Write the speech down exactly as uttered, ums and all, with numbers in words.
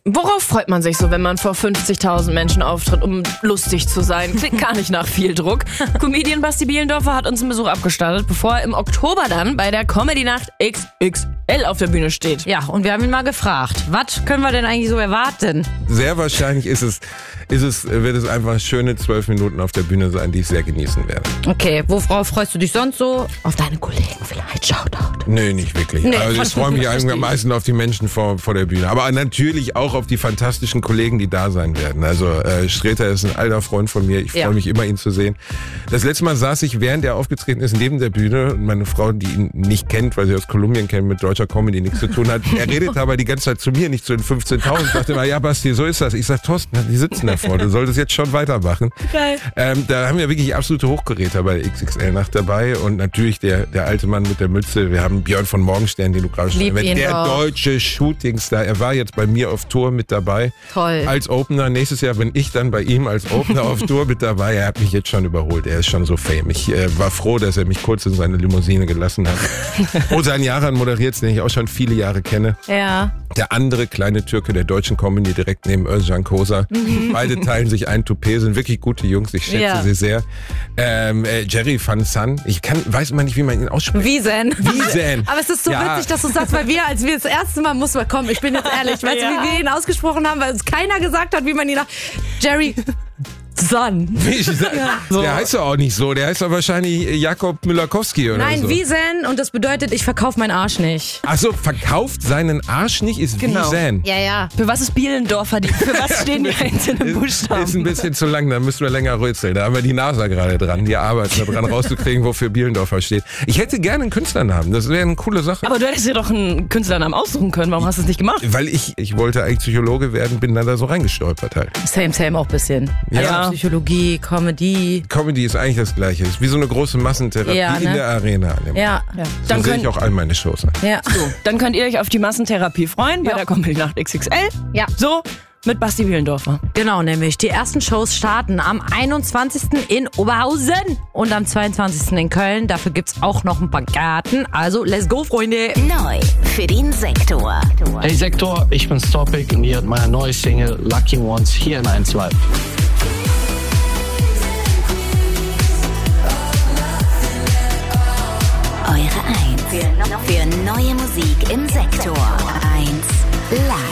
Worauf freut man sich so, wenn man vor fünfzigtausend Menschen auftritt, um lustig zu sein? Klingt gar nicht nach viel Druck. Comedian Basti Bielendorfer hat uns einen Besuch abgestattet, bevor er im Oktober dann bei der Comedy-Nacht X X L auf der Bühne steht. Ja, und wir haben ihn mal gefragt, was können wir denn eigentlich so erwarten? Sehr wahrscheinlich ist es, ist es, wird es einfach schöne zwölf Minuten auf der Bühne sein, die ich sehr genießen werde. Okay, worauf freust du dich sonst so? Auf deine Kollegen vielleicht, Shoutout. Nö, nicht wirklich. Nee, also ich freue mich eigentlich am meisten auf die Menschen vor, vor der Bühne. Aber natürlich auch auf die fantastischen Kollegen, die da sein werden. Also äh, Sträter ist ein alter Freund von mir. Ich freue Ja. mich immer, ihn zu sehen. Das letzte Mal saß ich, während er aufgetreten ist, neben der Bühne. Und meine Frau, die ihn nicht kennt, weil sie aus Kolumbien kennt, mit deutscher Comedy nichts zu tun hat. Er redet aber die ganze Zeit zu mir, nicht zu den fünfzehntausend. Ich dachte immer, ja Basti, so ist das. Ich sag, Thorsten, die sitzen davor. Du solltest jetzt schon weitermachen. Geil. Ähm, da haben wir wirklich absolute Hochgeräte bei der X X L-Nacht dabei. Und natürlich der, der alte Mann mit der Mütze. Wir haben Björn von Morgenstern, den du gerade schon Lieb erwähnt. ihn Der doch. deutsche Shootingstar. Er war jetzt bei mir auf Tour mit dabei. Toll. Als Opener. Nächstes Jahr bin ich dann bei ihm als Opener auf Tour mit dabei. Er hat mich jetzt schon überholt. Er ist schon so fame. Ich äh, war froh, dass er mich kurz in seine Limousine gelassen hat. Ozan Yaran moderiert, den ich auch schon viele Jahre kenne. Ja. Der andere kleine Türke der deutschen Comedy direkt neben Özcan Kosa. Beide teilen sich ein Toupet, sind wirklich gute Jungs. Ich schätze Ja. sie sehr. Ähm, äh, Jerry Van San. Ich kann, weiß immer nicht, wie man ihn ausspricht. Wiesen. Wiesen. Aber es ist so Ja. witzig, dass du sagst, weil wir, als wir das erste Mal, muss man kommen, ich bin jetzt ehrlich, weißt Ja. du, wie wir ihn ausgesprochen haben, weil uns keiner gesagt hat, wie man ihn nach Jerry Sun. Ich sag, Der heißt doch auch nicht so. Der heißt doch wahrscheinlich Jakob Mülakowski oder Nein, so. Wiesen, und das bedeutet, ich verkaufe meinen Arsch nicht. Ach so, verkauft seinen Arsch nicht, ist Genau. Wiesen. Ja, ja. Für was ist Bielendorfer? Die, für was stehen die einzelnen Buchstaben? Ist ein bisschen zu lang, da müssen wir länger rötzeln. Da haben wir die NASA gerade dran, die arbeiten daran rauszukriegen, wofür Bielendorfer steht. Ich hätte gerne einen Künstlernamen, das wäre eine coole Sache. Aber du hättest dir doch einen Künstlernamen aussuchen können. Warum hast du es nicht gemacht? Weil ich, ich wollte eigentlich Psychologe werden, bin dann da so reingestolpert halt. Same, same auch ein bisschen. Also Ja. Psychologie, Comedy. Comedy ist eigentlich das Gleiche. Ist wie so eine große Massentherapie Ja, in ne? der Arena. Ja, So Dann sehe könnt- ich auch all meine Shows an. ja. Dann könnt ihr euch auf die Massentherapie freuen bei Ja. der Comedy-Nacht X X L. Ja. So, mit Basti Bielendorfer. Genau, nämlich. Die ersten Shows starten am einundzwanzigsten in Oberhausen und am zweiundzwanzigsten in Köln. Dafür gibt's auch noch ein paar Karten. Also, let's go, Freunde. Neu für den Sektor. Hey Sektor, ich bin's Topic und ihr hört meine neue Single Lucky Ones hier in eins Live. Eure eins. Für, für neue Musik im Sektor. eins Live.